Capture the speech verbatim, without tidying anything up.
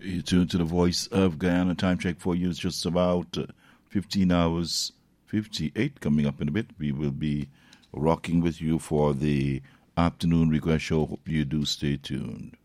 You tune to the Voice of Guyana. Time check for you is just about uh, fifteen hours fifty-eight. Coming up in a bit, we will be rocking with you for the afternoon request show. Hope you do stay tuned.